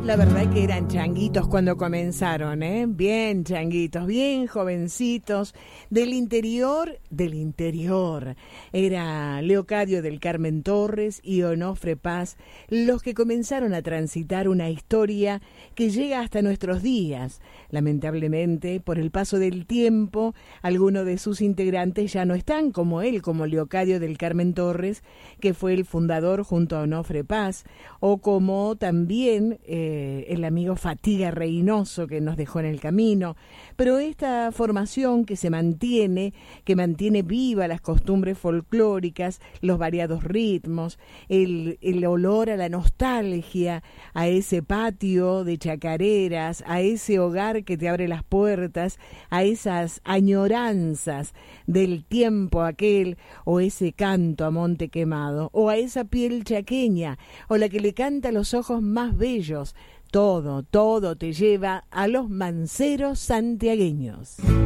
La verdad que eran changuitos cuando comenzaron, ¿eh? Bien changuitos, bien jovencitos, del interior. Era Leocadio del Carmen Torres y Onofre Paz los que comenzaron a transitar una historia que llega hasta nuestros días. Lamentablemente, por el paso del tiempo, algunos de sus integrantes ya no están, como él, como Leocadio del Carmen Torres, que fue el fundador junto a Onofre Paz, o como también el amigo Fatiga Reynoso, que nos dejó en el camino. Pero esta formación que se mantiene, que mantiene viva las costumbres folclóricas, los variados ritmos, el olor a la nostalgia, a ese patio de chacareras, a ese hogar que te abre las puertas, a esas añoranzas del tiempo aquel, o ese canto a monte quemado, o a esa piel chaqueña, o la que le canta los ojos más bellos. Todo te lleva a los manceros santiagueños.